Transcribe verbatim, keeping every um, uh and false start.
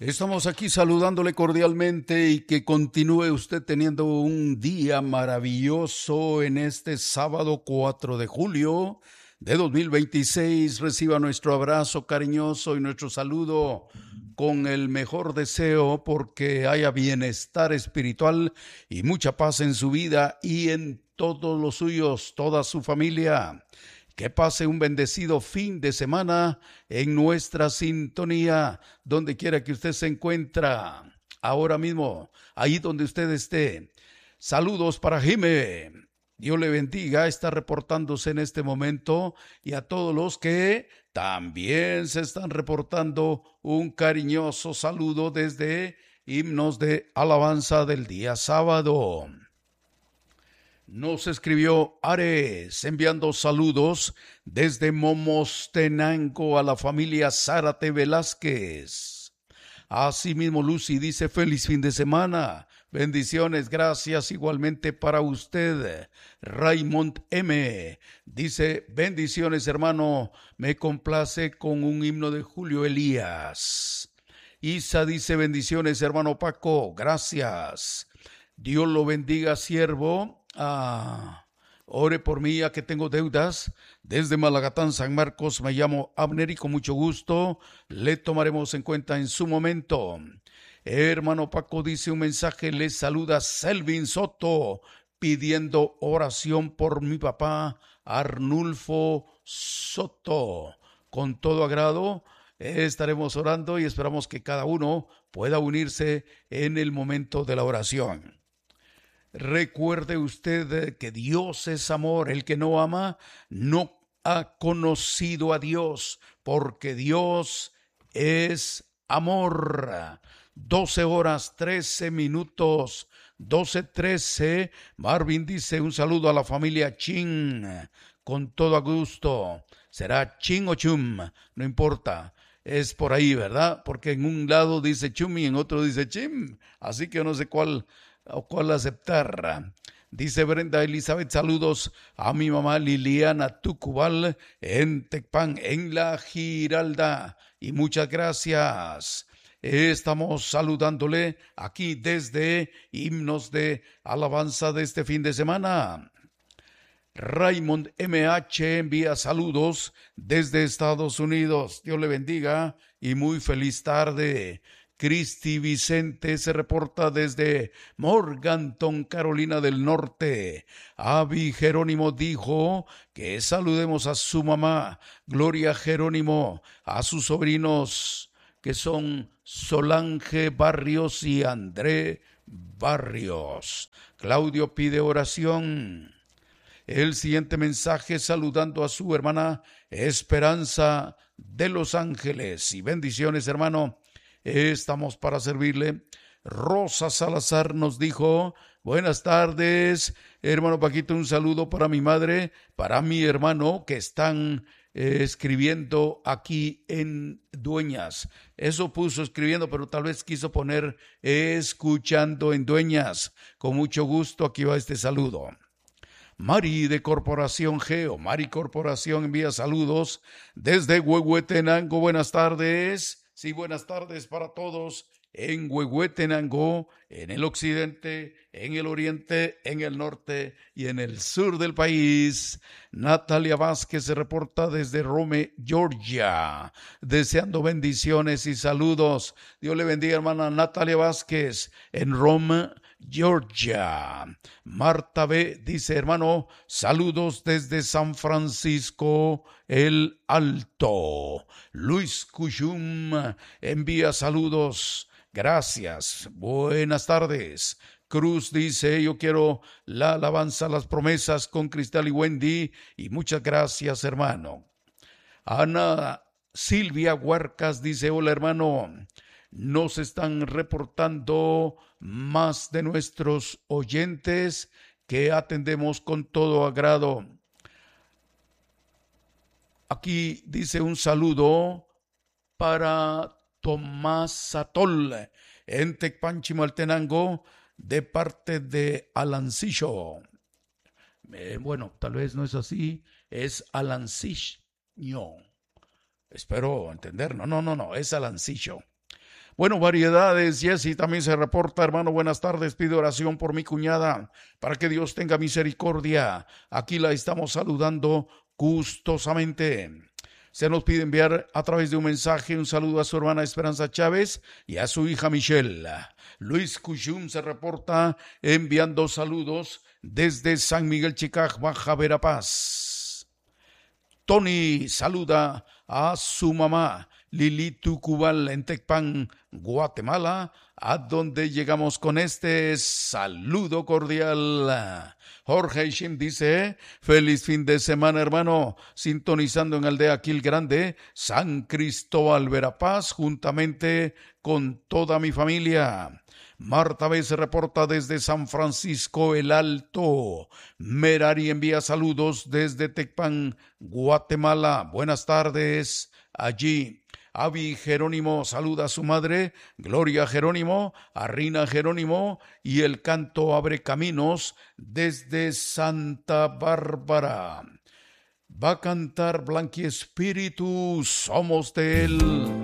Estamos aquí saludándole cordialmente y que continúe usted teniendo un día maravilloso en este sábado cuatro de julio de dos mil veintiséis. Reciba nuestro abrazo cariñoso y nuestro saludo con el mejor deseo porque haya bienestar espiritual y mucha paz en su vida y en todos los suyos, toda su familia. Que pase un bendecido fin de semana en nuestra sintonía, donde quiera que usted se encuentra, ahora mismo, ahí donde usted esté. Saludos para Jime. Dios le bendiga, está reportándose en este momento, y a todos los que también se están reportando un cariñoso saludo desde Himnos de Alabanza del día sábado. Nos escribió Ares enviando saludos desde Momostenango a la familia Zárate Velázquez. Asimismo Lucy dice feliz fin de semana. Bendiciones, gracias igualmente para usted. Raymond M. dice bendiciones hermano, me complace con un himno de Julio Elías. Isa dice bendiciones hermano Paco, gracias. Dios lo bendiga siervo. Ah, ore por mí ya que tengo deudas. Desde Malagatán, San Marcos, me llamo Abner y con mucho gusto le tomaremos en cuenta en su momento. Hermano Paco dice un mensaje, le saluda Selvin Soto, pidiendo oración por mi papá Arnulfo Soto. Con todo agrado estaremos orando y esperamos que cada uno pueda unirse en el momento de la oración. Recuerde usted que Dios es amor. El que no ama no ha conocido a Dios, porque Dios es amor. doce horas, trece minutos, doce trece. Marvin dice un saludo a la familia Chin, con todo gusto. Será Chin o Chum, no importa. Es por ahí, ¿verdad? Porque en un lado dice Chum y en otro dice Chim. Así que no sé cuál... o cuál aceptar. Dice Brenda Elizabeth, saludos a mi mamá Liliana Tucubal en Tecpan, en La Giralda, y muchas gracias. Estamos saludándole aquí desde Himnos de Alabanza de este fin de semana. Raymond M H envía saludos desde Estados Unidos. Dios le bendiga y muy feliz tarde. Cristi Vicente se reporta desde Morganton, Carolina del Norte. Avi Jerónimo dijo que saludemos a su mamá, Gloria Jerónimo, a sus sobrinos, que son Solange Barrios y André Barrios. Claudio pide oración. El siguiente mensaje saludando a su hermana Esperanza de Los Ángeles. Y bendiciones, hermano. Estamos para servirle. Rosa Salazar nos dijo, buenas tardes, hermano Paquito, un saludo para mi madre, para mi hermano que están eh, escribiendo aquí en Dueñas. Eso puso escribiendo, pero tal vez quiso poner escuchando en Dueñas. Con mucho gusto, aquí va este saludo. Mari de Corporación Geo, Mari Corporación envía saludos desde Huehuetenango. Buenas tardes. Sí, buenas tardes para todos en Huehuetenango, en el occidente, en el oriente, en el norte y en el sur del país. Natalia Vázquez se reporta desde Rome, Georgia, deseando bendiciones y saludos. Dios le bendiga, hermana Natalia Vázquez, en Rome, Georgia. Marta B. dice, hermano, saludos desde San Francisco el Alto. Luis Cuyum envía saludos. Gracias. Buenas tardes. Cruz dice, yo quiero la alabanza, las promesas con Cristal y Wendy. Y muchas gracias, hermano. Ana Silvia Huarcas dice, hola, hermano. Nos están reportando más de nuestros oyentes que atendemos con todo agrado. Aquí dice un saludo para Tomás Satol en Tecpan, Chimaltenango, de parte de Alancillo. Eh, bueno, tal vez no es así, es Alancillo. Espero entender, no, no, no, no, es Alancillo. Bueno, variedades. Jessy también se reporta, hermano, buenas tardes, pido oración por mi cuñada, para que Dios tenga misericordia. Aquí la estamos saludando gustosamente. Se nos pide enviar a través de un mensaje un saludo a su hermana Esperanza Chávez y a su hija Michelle. Luis Cushum se reporta enviando saludos desde San Miguel Chicaj, Baja Verapaz. Tony saluda a su mamá Lili Tucubal en Tecpan, Guatemala, a donde llegamos con este saludo cordial. Jorge Ishim dice, feliz fin de semana, hermano, sintonizando en Aldea Quil Grande, San Cristóbal, Verapaz, juntamente con toda mi familia. Marta B. se reporta desde San Francisco el Alto. Merari envía saludos desde Tecpan, Guatemala. Buenas tardes allí. Avi Jerónimo saluda a su madre, Gloria Jerónimo, a Rina Jerónimo, y el canto abre caminos desde Santa Bárbara. Va a cantar Blanqui Espíritu, somos de él.